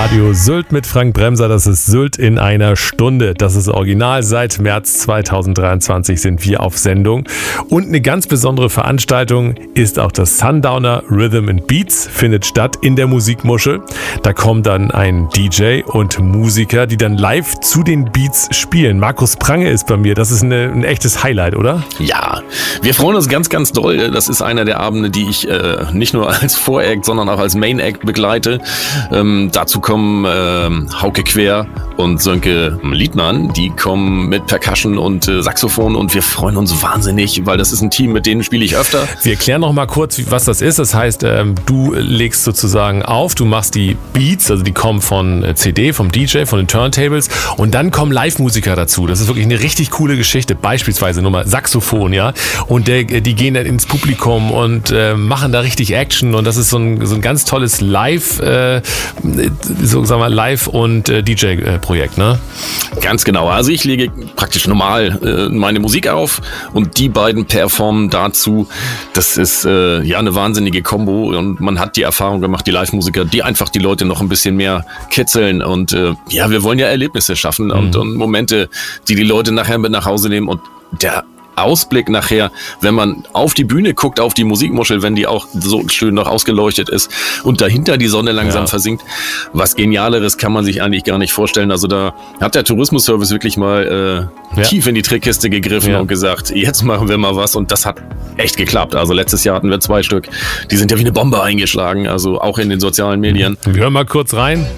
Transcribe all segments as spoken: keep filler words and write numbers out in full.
Radio Sylt mit Frank Bremser. Das ist Sylt in einer Stunde. Das ist original. Seit März zweitausenddreiundzwanzig sind wir auf Sendung. Und eine ganz besondere Veranstaltung ist auch das Sundowner Rhythm and Beats. Findet statt in der Musikmuschel. Da kommt dann ein D J und Musiker, die dann live zu den Beats spielen. Markus Prange ist bei mir. Das ist eine, ein echtes Highlight, oder? Ja, wir freuen uns ganz, ganz doll. Das ist einer der Abende, die ich äh, nicht nur als Voract, sondern auch als Main-Act begleite. Ähm, dazu kommen äh, Hauke Quer und Sönke Liedmann. Die kommen mit Percussion und äh, Saxophon und wir freuen uns wahnsinnig, weil das ist ein Team, mit denen spiele ich öfter. Wir erklären noch mal kurz, was das ist. Das heißt, ähm, du legst sozusagen auf, du machst die Beats, also die kommen von C D, vom D J, von den Turntables und dann kommen Live-Musiker dazu. Das ist wirklich eine richtig coole Geschichte. Beispielsweise nur mal Saxophon, ja. Und der, die gehen dann ins Publikum und äh, machen da richtig Action und das ist so ein, so ein ganz tolles Live, äh, so sagen wir Live- und äh, D J-Projekt, ne? Ganz genau. Also ich lege praktisch normal äh, meine Musik auf und die beiden performen dazu. Das ist äh, ja eine wahnsinnige Kombo und man hat die Erfahrung gemacht, die Live-Musiker, die einfach die Leute noch ein bisschen mehr kitzeln und äh, ja, wir wollen ja Erlebnisse schaffen mhm. und, und Momente, die die Leute nachher mit nach Hause nehmen und der Ausblick nachher, wenn man auf die Bühne guckt, auf die Musikmuschel, wenn die auch so schön noch ausgeleuchtet ist und dahinter die Sonne langsam ja. versinkt. Was Genialeres kann man sich eigentlich gar nicht vorstellen. Also da hat der Tourismusservice wirklich mal äh, ja. tief in die Trickkiste gegriffen ja. und gesagt, jetzt machen wir mal was und das hat echt geklappt. Also letztes Jahr hatten wir zwei Stück, die sind ja wie eine Bombe eingeschlagen, also auch in den sozialen Medien. Wir hören mal kurz rein.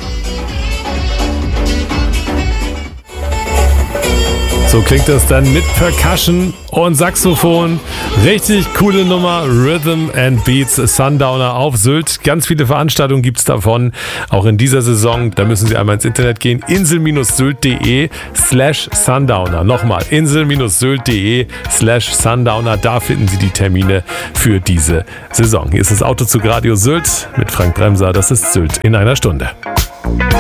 So klingt das dann mit Percussion und Saxophon. Richtig coole Nummer. Rhythm and Beats Sundowner auf Sylt. Ganz viele Veranstaltungen gibt es davon. Auch in dieser Saison. Da müssen Sie einmal ins Internet gehen. insel-sylt.de slash Sundowner. Nochmal. insel-sylt.de slash Sundowner. Da finden Sie die Termine für diese Saison. Hier ist das Autozug Radio Sylt mit Frank Bremser. Das ist Sylt in einer Stunde.